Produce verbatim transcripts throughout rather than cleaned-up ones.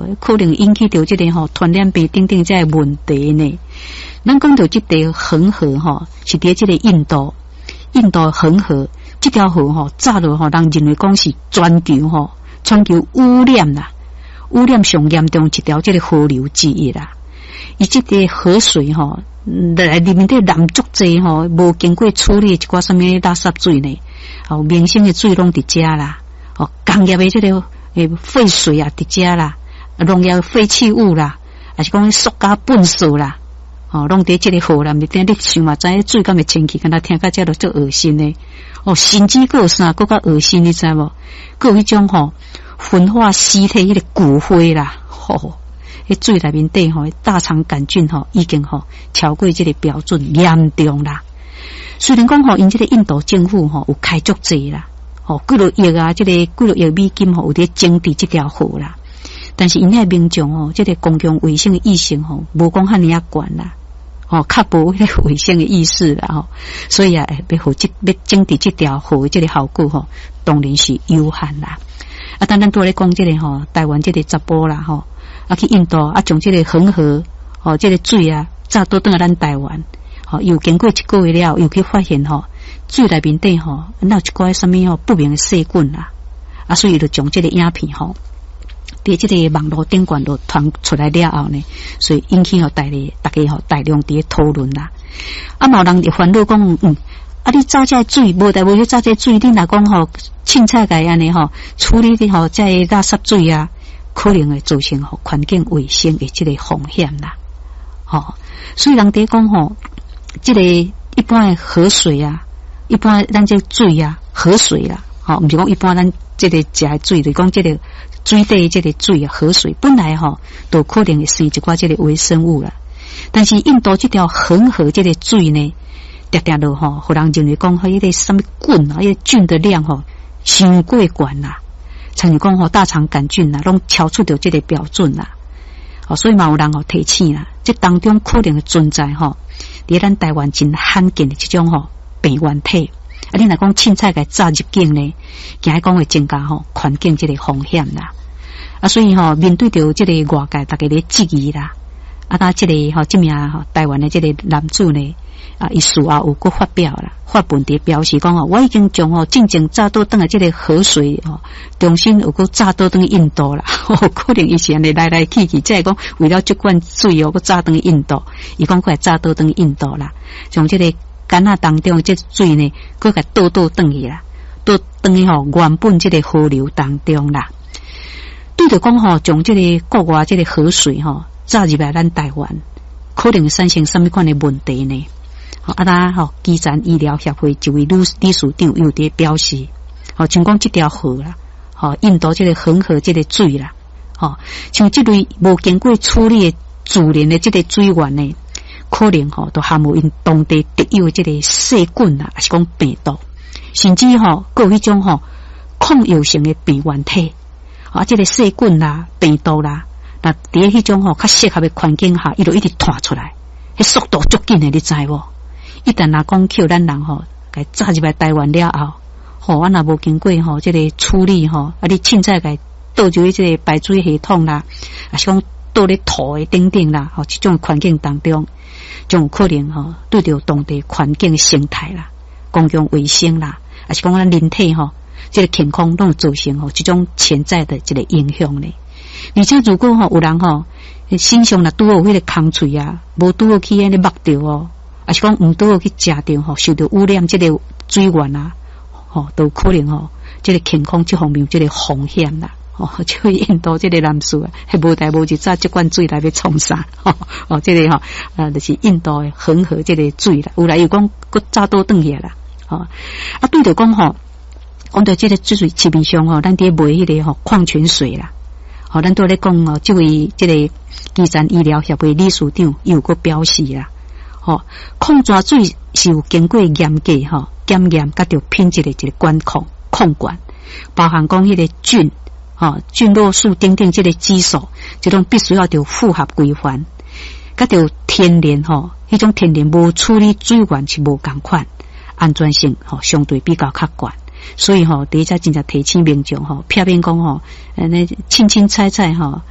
可能引起到这个吼传染病等等这个问题呢。咱讲到这条恒河吼，是伫这个印度，印度恒河这条河吼，早落吼，人认为讲是全球吼，全球污染啦，污染上严重一条这个河流之一啦。伊这个河水吼，来里面的染足济吼，无经过处理一寡什么垃圾水呢？哦，明星的水拢伫遮啦，哦，工业的这个诶废水啊伫遮啦，农业废弃物啦，还是讲塑胶粪扫啦。哦，弄伫这个河啦，你听你想嘛，知水敢会清气，敢若听到这都足恶心的。哦，甚至还有啥更加恶心，你知无？还有迄种吼焚化尸体迄个骨灰啦，吼，迄水内面底吼大肠杆菌吼已经吼超过这个标准，严重啦。虽然讲吼，因这个印度政府吼有开足济啦，吼几落亿啊，这个几落亿美金吼有伫整治这条河啦，但是因遐民众吼，这个公共卫生的意识吼无讲遐尼啊悬啦。哦，较无迄个卫生的意识啦吼，所以啊，要好这要整治这条河这个效果吼，当然是有限啦。啊，当然多咧讲这个吼，台湾这个查甫啦吼，啊去印度啊，将这个恒河哦，这个水啊，早倒转来咱台湾，吼、哦，又经过一个月了，又去发现吼，水内面底吼，哪有一寡什么吼不明的细菌啦，啊，所以就将这个影片吼。伫这个网络顶管都传出来了后呢，所以引起吼大家大家吼大量伫讨论啦。啊，某人就烦恼讲，嗯，啊，你早这水无代无去早这水，你若讲吼凊彩个安尼吼处理的吼这垃圾水啊，可能会造成吼环境卫生的这个风险啦。吼，所以人伫讲吼，这个一般的河水啊，一般咱这水啊，河水啦，吼，毋是讲一般咱这个食的水，就讲这个。水底这个水啊，河水本来吼都可能会生一寡这个微生物啦，但是印度这条恒河这个水呢，定定落吼，互人认为讲迄个什么菌啊，迄个菌的量吼，伤过悬啦，像是讲吼大肠杆菌啦，拢超出到这个标准啦，哦，所以嘛有人吼提醒啦，这当中可能会存在吼，伫咱台湾真罕见的这种吼病原体。啊，你若讲凊彩个早入境呢，惊讲会增加吼环境这个风险啦。啊，所以吼面对着这个外界大家咧质疑啦，啊，他这个吼这名吼台湾的这个男子呢，啊，伊事后有个发表啦，发文伫表示讲吼，我已经将吼进前早倒转来这个河水吼，重新有个早倒转印度啦，吼，可能以前咧来来去去，即系讲为了这罐水哦，个早倒印度，伊讲快早倒转印度啦，从这个。干那当中这水呢，佮个倒倒转去啦，倒转去吼原本这个河流当中啦。对着讲吼，从这个国外这个河水吼，早入来咱台湾，可能产生什么款的问题呢？啊，咱吼基层医疗协会一位理理事长有伫表示，吼，像讲这条河啦，吼，印度这个恒河这个水啦，吼，像这类无经过处理的自然的这个水源呢。可能吼都含有因当地特有的这个细菌啊，还是讲病毒，甚至吼各有迄种吼抗药性的病原体，啊，这个细菌啦、病毒啦，那伫迄种吼较适合的环境下，伊就一直传出来，迄速度足紧的，你知无？一旦若讲叫咱人吼，该炸入来台湾了后，吼，我若无经过吼这个处理吼，啊，你凊彩该倒入这个排水系统啦，啊是讲倒咧土的顶顶啦，吼，这种环境当中。种可能吼对着当地环境生态啦、公共卫生啦，还是讲咱人体吼，这个健康拢造成吼这种潜在的这个影响呢。而且如果吼有人吼身上若拄好迄个空喙啊，无拄好去安尼目着哦，还是讲毋拄好去食着吼，受到污染这个水源啊，吼都可能吼这个健康这方面有这个风险啦。哦，就印度这个男士啊，还无代无志早这罐水来要创啥？哦，哦，这个哈、哦，呃，就是印度的恒河这个水啦，有来又讲个早倒转去啦，哦，啊，对着讲吼，讲到这个水市面上吼，咱伫卖迄个吼矿泉水啦，哦，咱都咧讲哦，这位这个基层医疗协会理事长有个表示啦，哦，矿泉水是有经过严格吼检验，甲着品质的一个管控控管，包含讲迄个菌。哦，菌落素等等这个指数，这种必须要有符合规范，甲着天然吼，迄种天然无处理水源是无共款，安全性吼相对比较较悬，所以吼第一只真正提醒民众吼，避免讲吼，安尼凊凊彩彩吼，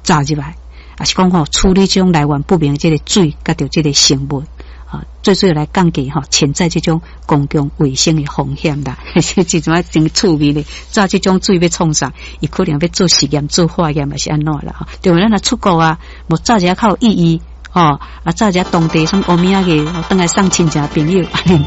炸入来，啊是讲吼处理这种来源不明的这个水，甲着这个生物。啊，最主要来降低哈潜在这种公共卫生的风险啦，这种啊真趣味的，炸这种水要创啥？伊可能要做实验、做化验，还是安怎啦？哈，对不？咱若出国啊，无炸一下较有意义哦，啊炸一下当地什么欧米亚个，等来送亲戚朋友，